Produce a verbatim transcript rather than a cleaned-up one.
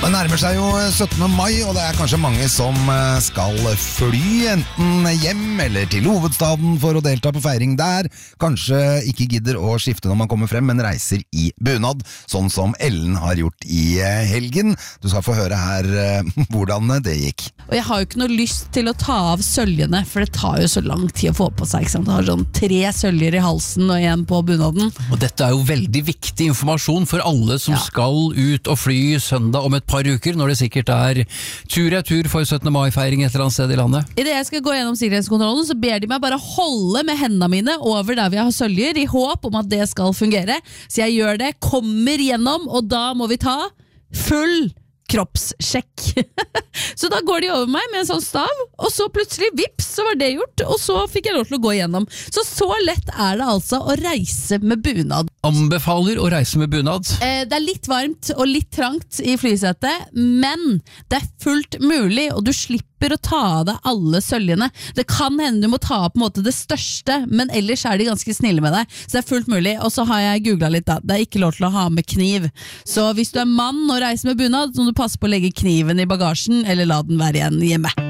Det nærmer seg jo syttende mai, og det er kanskje mange som skal fly, enten hjem eller til hovedstaden for å delta på feiring der. Kanskje ikke gidder å skifte når man kommer frem, men reiser i bunad, sånn som Ellen har gjort i helgen. Du skal få høre her hvordan det gikk. Og jeg har jo ikke noe lyst til å ta av søljene, for det tar jo så lang tid å få på seg, ikke sant? Det har sånn tre søljer i halsen og en på bunaden. Og dette er jo veldig viktig informasjon for alle som ja. skal ut og fly søndag om et par uker, når det sikkert er tur-retur for syttende mai-feiring et eller annet sted i landet. I det jeg skal gå gjennom sikkerhetskontrollen, så ber de meg bare holde med hendene mine over der vi har søljer, i håp om at det skal fungere. Så jeg gjør det, kommer gjennom, og da må vi ta full kroppssjekk. Så da går de over meg med en sånn stav, og så plutselig, vips, så var det gjort, og så fikk jeg lov til å gå gjennom. Så så lett er det altså å reise med bunad. Anbefaler å reise med bunad? Eh, det er litt varmt og litt trangt i flysetet, men det er fullt mulig, og du slipper å ta av deg alle søljene. Det kan hende du må ta av på en måte det største, men ellers er de ganske snille med deg, så det er fullt mulig. Og så har jeg googlet litt da, det er ikke lov til å ha med kniv. Så hvis du er mann og reiser med bunad, så må du passe på å legge kniven i bagasjen, eller la den være igjen hjemme.